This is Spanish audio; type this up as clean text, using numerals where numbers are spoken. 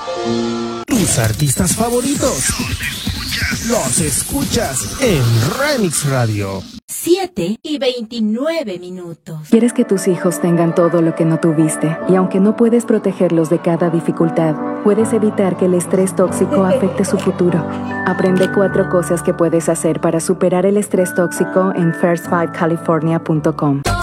Tus artistas favoritos los escuchas en Remix Radio. 7:29. Quieres que tus hijos tengan todo lo que no tuviste, y aunque no puedes protegerlos de cada dificultad, puedes evitar que el estrés tóxico afecte su futuro. Aprende 4 cosas que puedes hacer para superar el estrés tóxico en first5california.com.